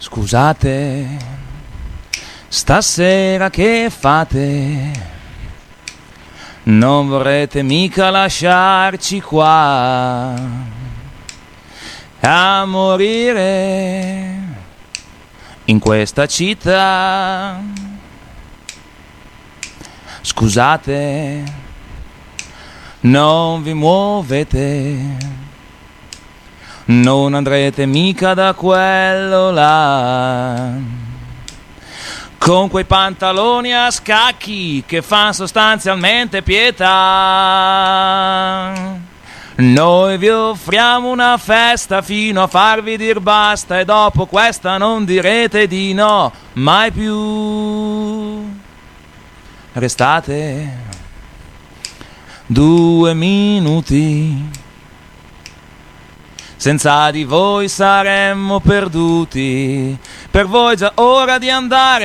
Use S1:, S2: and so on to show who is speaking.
S1: Scusate, stasera che fate? Non vorrete mica lasciarci qua a morire in questa città? Scusate, non vi muovete, non andrete mica da quello là con quei pantaloni a scacchi che fan sostanzialmente pietà. Noi vi offriamo una festa fino a farvi dir basta, e dopo questa non direte di no mai più. Restate 2 minuti, senza di voi saremmo perduti. Per voi è già ora di andare.